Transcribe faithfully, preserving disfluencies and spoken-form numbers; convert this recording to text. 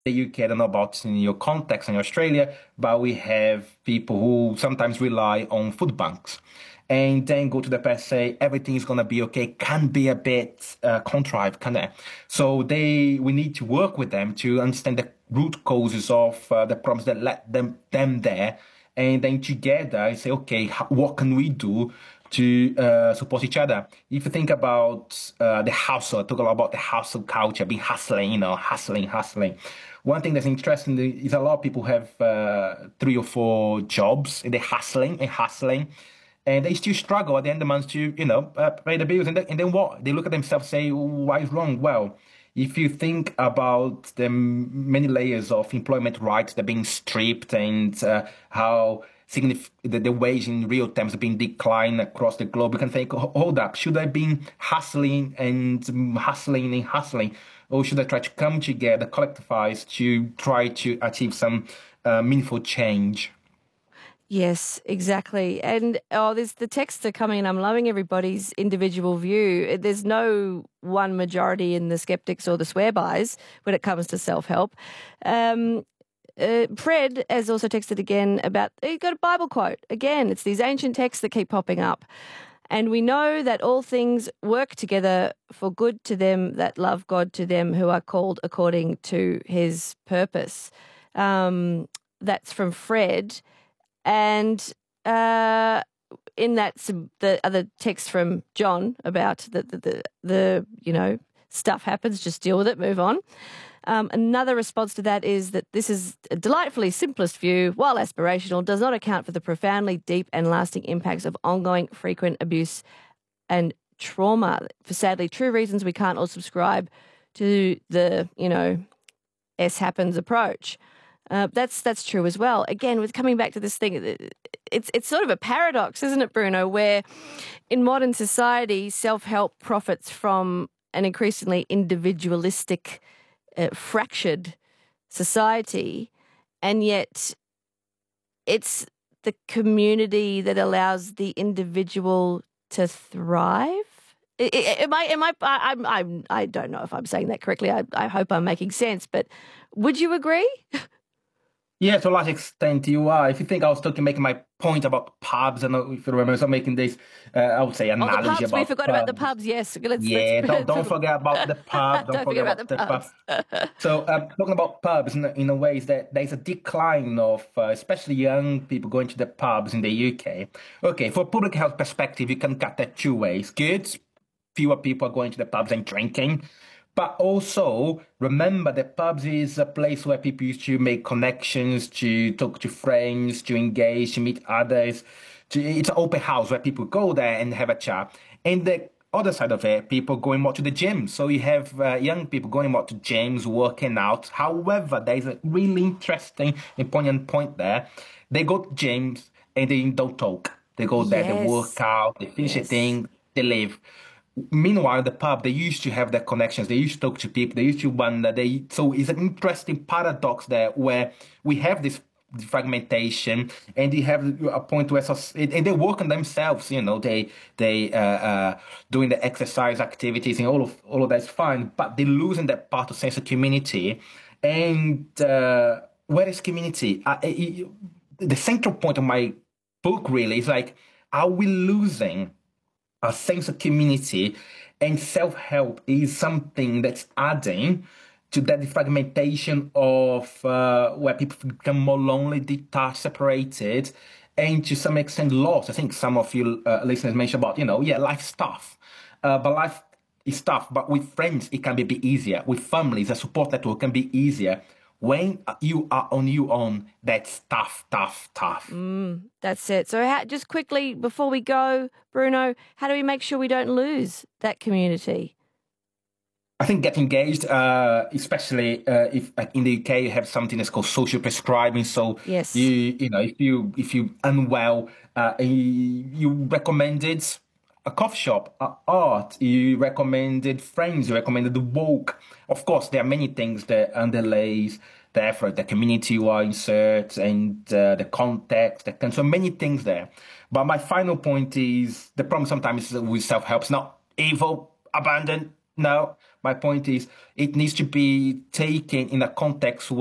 the U K, I don't know about in your context in Australia, but we have people who sometimes rely on food banks and then go to the press say everything is going to be okay. Can be a bit uh, contrived, can it? So they we need to work with them to understand the root causes of uh, the problems that led them them there, and then together say, okay, how, what can we do to uh, support each other? If you think about uh, the hustle, talk a lot about the hustle culture, being hustling, you know, hustling, hustling. One thing that's interesting is a lot of people have uh, three or four jobs and they're hustling and hustling, and they still struggle at the end of the month to, you know, uh, pay the bills. And then, and then what? They look at themselves and say, why is wrong? Well, if you think about the many layers of employment rights that are being stripped and uh, how signif- the, the wage in real terms are being declined across the globe, you can think, hold up, should I be hustling and hustling and hustling? Or should I try to come together, collectivize to try to achieve some uh, meaningful change? Yes, exactly. And oh, there's the texts are coming in. I'm loving everybody's individual view. There's no one majority in the skeptics or the swearbys when it comes to self-help. Um, uh, Fred has also texted again about, he got a Bible quote. Again, it's these ancient texts that keep popping up. And we know that all things work together for good to them that love God, to them who are called according to his purpose. Um, that's from Fred. And uh, in that, some, the other text from John about the, the, the, the, you know, stuff happens, just deal with it, move on. Um, another response to that is that this is a delightfully simplest view, while aspirational, does not account for the profoundly deep and lasting impacts of ongoing frequent abuse and trauma. For sadly true reasons, we can't all subscribe to the, you know, S happens approach. Uh, that's that's true as well. Again, with coming back to this thing, it's it's sort of a paradox, isn't it, Bruno? Where in modern society, self-help profits from an increasingly individualistic, uh, fractured society, and yet it's the community that allows the individual to thrive. Am I? Am I? I, I'm. I'm. I don't know if I'm saying that correctly. I, I hope I'm making sense. But would you agree? Yeah, to a large extent you are. If you think I was talking, making my point about pubs, and if you remember, so I'm making this, uh, I would say, Oh, the analogy pubs. We about forgot about the pubs. pubs. Yes. Let's. Let's. Yeah, don't don't forget about the pub. Don't Don't forget forget about the about the pub. pubs. So, uh, talking about pubs in, a- in a way is that there's a decline of, uh, especially young people going to the pubs in the U K. Okay, for public health perspective, you can cut that two ways. Good, fewer people are going to the pubs and drinking. But also remember that pubs is a place where people used to make connections, to talk to friends, to engage, to meet others. To, it's an open house where people go there and have a chat. And the other side of it, people going more to the gym. So you have uh, young people going more to gyms, working out. However, there's a really interesting and poignant point there. They go to gyms and they don't talk. They go there, they work Yes. out, they finish a Yes. thing, they leave. Meanwhile, the pub, they used to have their connections. They used to talk to people. They used to wonder. They so it's an interesting paradox there where we have this fragmentation, and you have a point where soc- and they work on themselves. You know, they they uh, uh, doing the exercise activities and all of all of that's fine, but they're losing that part of sense of community. And uh, where is community? Uh, it- the central point of my book really is like, are we losing a sense of community, and self-help is something that's adding to that fragmentation of uh, where people become more lonely, detached, separated, and to some extent lost. I think some of you uh, listeners mentioned about, you know, yeah, life stuff, uh, but life is tough. But with friends, it can be a bit easier. With families, a support network can be easier. When you are on your own, that's tough, tough, tough. Mm, that's it. So, how, just quickly before we go, Bruno, how do we make sure we don't lose that community? I think get engaged, uh, especially uh, if like in the U K you have something that's called social prescribing. So you Yes. you know if you if you unwell, uh, you, you recommended a coffee shop, uh, art. You recommended friends. You recommended the walk. Of course, there are many things that underlays the effort, the community you are insert, and uh, the context. There can so many things there. But my final point is the problem sometimes with self help is not evil, abandoned. No, My point is, it needs to be taken in a context where